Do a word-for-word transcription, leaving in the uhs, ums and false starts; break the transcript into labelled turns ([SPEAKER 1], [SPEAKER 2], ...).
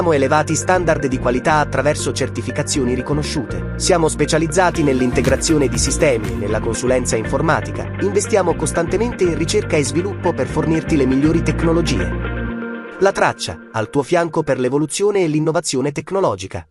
[SPEAKER 1] Abbiamo elevati standard di qualità attraverso certificazioni riconosciute. Siamo specializzati nell'integrazione di sistemi, nella consulenza informatica. Investiamo costantemente in ricerca e sviluppo per fornirti le migliori tecnologie. La Traccia, al tuo fianco per l'evoluzione e l'innovazione tecnologica.